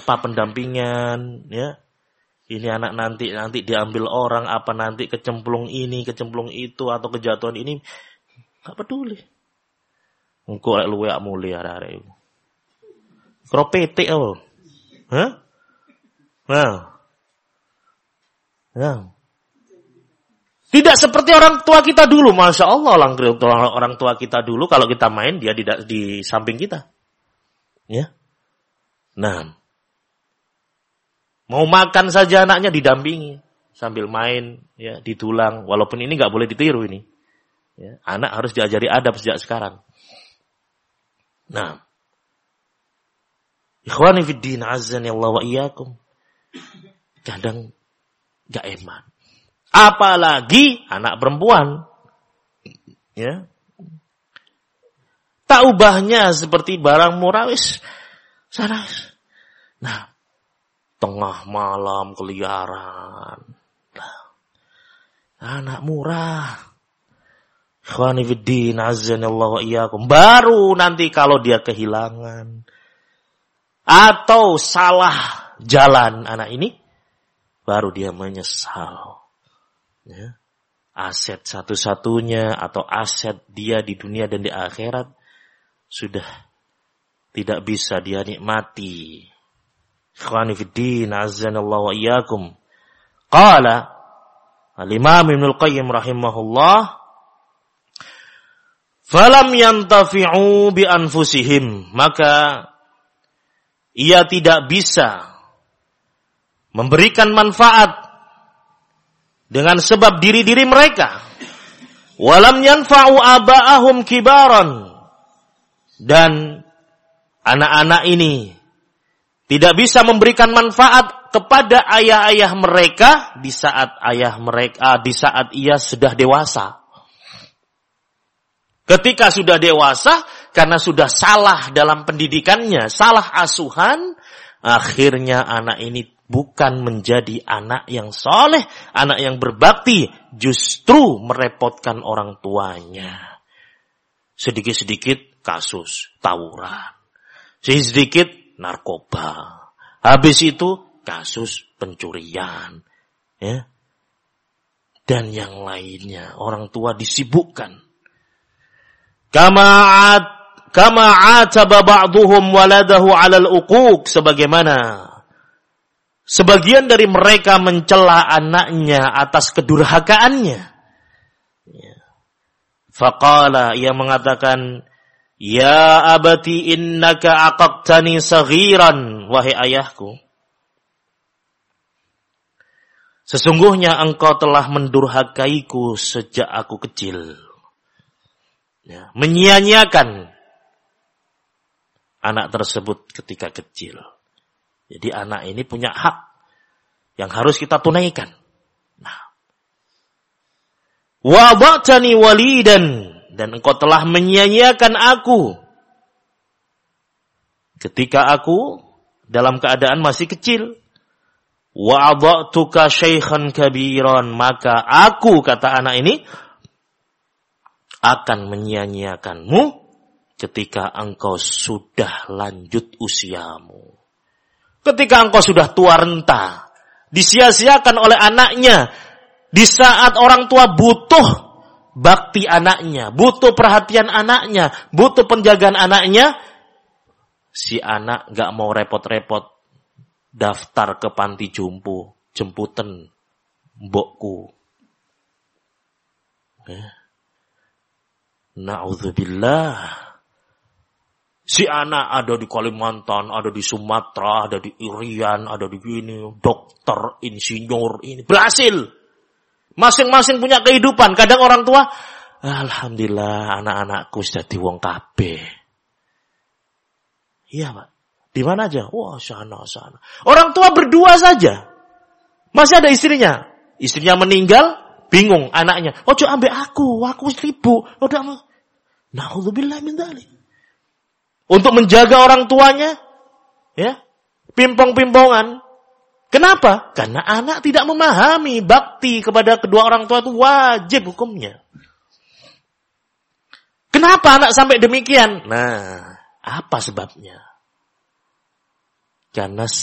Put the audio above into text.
apa pendampingan, ya. Ini anak nanti diambil orang, apa nanti kecemplung ini, kecemplung itu, atau kejatuhan ini, gak peduli. Engko lek luwe ak mule arek-arek iku. Kro petik apa? Hah? Nah. Tidak seperti orang tua kita dulu, Masya Allah, orang tua kita dulu kalau kita main dia di samping kita. Ya. Nah. Mau makan saja anaknya didampingi sambil main, ya, ditulang. Walaupun ini nggak boleh ditiru ini. Ya, anak harus diajari adab sejak sekarang. Nah, ikhwani fiddin azani Allah wa iyyakum. Kadang nggak eman. Apalagi anak perempuan, ya. Tak ubahnya seperti barang murah wis sana. Nah. Tengah malam keliaran. Anak murah. Ikhwani fiddin azanillahu wa iyyakum. Baru nanti kalau dia kehilangan atau salah jalan anak ini, baru dia menyesal. Ya. Aset satu-satunya atau aset dia di dunia dan di akhirat sudah tidak bisa dia nikmati. Ikhwani fiddin azanallahu wa iyyakum. Qala al-Imam Ibnul Qayyim rahimahullah, falam yantafi'u bi anfusihim, maka ia tidak bisa memberikan manfaat dengan sebab diri-diri mereka. Walam yanfa'u aba'ahum kibaran, dan anak-anak ini tidak bisa memberikan manfaat kepada ayah-ayah mereka di saat ia sudah dewasa. Ketika sudah dewasa, karena sudah salah dalam pendidikannya, salah asuhan, akhirnya anak ini bukan menjadi anak yang soleh, anak yang berbakti, justru merepotkan orang tuanya. Sedikit-sedikit kasus tawuran, sedikit narkoba. Habis itu kasus pencurian, ya. Dan yang lainnya, orang tua disibukkan. Kama ataba ba'duhum waladahu 'alal uquq, sebagaimana sebagian dari mereka mencela anaknya atas kedurhakaannya. Ya. Faqala, ia mengatakan, ya abati innaka aqaqtani saghiran, wahai ayahku, sesungguhnya engkau telah mendurhakaiku sejak aku kecil. Ya, menyia-nyiakan anak tersebut ketika kecil. Jadi anak ini punya hak yang harus kita tunaikan. Nah, wa ba'tani walidan, dan engkau telah menyia-nyiakan aku ketika aku dalam keadaan masih kecil. Wa adha'tuka syaikhan kabiran, maka aku, kata anak ini, akan menyia-nyiakanmu ketika engkau sudah lanjut usiamu. Ketika engkau sudah tua renta, disia-siakan oleh anaknya di saat orang tua butuh bakti anaknya, butuh perhatian anaknya, butuh penjagaan anaknya, si anak gak mau repot-repot daftar ke panti jompo, jemputan mbokku. Na'udzubillah. Si anak ada di Kalimantan, ada di Sumatera, ada di Irian, ada di sini, dokter, insinyur, ini berhasil. Masing-masing punya kehidupan. Kadang orang tua, alhamdulillah anak-anakku sudah wong kabeh. Iya, Pak. Di mana aja? Wah, sana. Orang tua berdua saja. Masih ada istrinya. Istrinya meninggal, bingung anaknya. Ojo ambek aku sibuk. Na'udzubillah min dzalik. Untuk menjaga orang tuanya, ya, pimpong-pimpongan. Kenapa? Karena anak tidak memahami bakti kepada kedua orang tua itu wajib hukumnya. Kenapa anak sampai demikian? Nah, apa sebabnya? Karena